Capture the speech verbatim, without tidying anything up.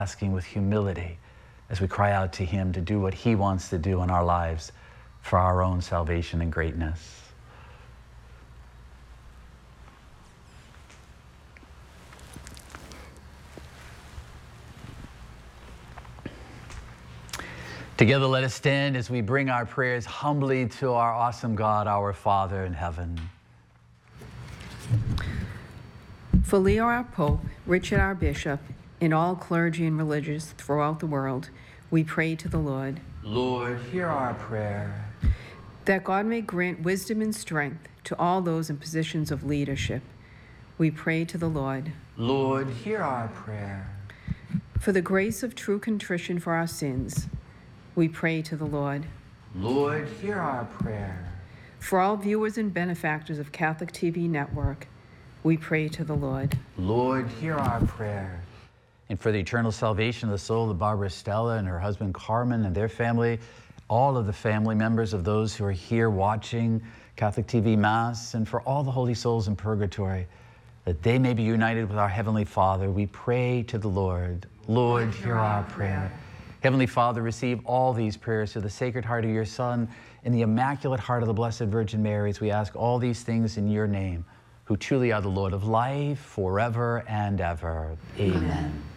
asking with humility as we cry out to him to do what he wants to do in our lives for our own salvation and greatness. Together, let us stand as we bring our prayers humbly to our awesome God, our Father in heaven. For Leo, our Pope, Richard, our Bishop, and all clergy and religious throughout the world, we pray to the Lord. Lord, hear our prayer. That God may grant wisdom and strength to all those in positions of leadership, we pray to the Lord. Lord, hear our prayer. For the grace of true contrition for our sins, we pray to the Lord. Lord, hear our prayer. For all viewers and benefactors of Catholic T V Network, we pray to the Lord. Lord, hear our prayer. And for the eternal salvation of the soul of Barbara Stella and her husband Carmen and their family, all of the family members of those who are here watching Catholic T V Mass, and for all the holy souls in purgatory, that they may be united with our Heavenly Father, we pray to the Lord. Lord, hear our prayer. Heavenly Father, receive all these prayers to the Sacred Heart of your Son and the Immaculate Heart of the Blessed Virgin Mary, as we ask all these things in your name, who truly are the Lord of life, forever and ever. Amen. Amen.